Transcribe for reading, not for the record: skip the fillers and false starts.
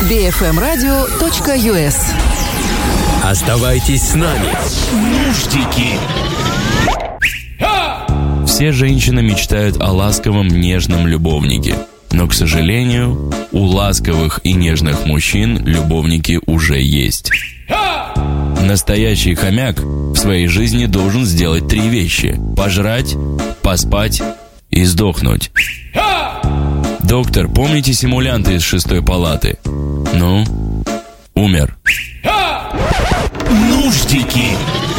bfmradio.us. Оставайтесь с нами. Нуждики. Все женщины мечтают о ласковом, нежном любовнике. Но, к сожалению, у ласковых и нежных мужчин любовники уже есть. Настоящий хомяк в своей жизни должен сделать 3 вещи: пожрать, поспать и сдохнуть. Доктор, помните симулянта из 6-й палаты? Ну, умер. Нуждики.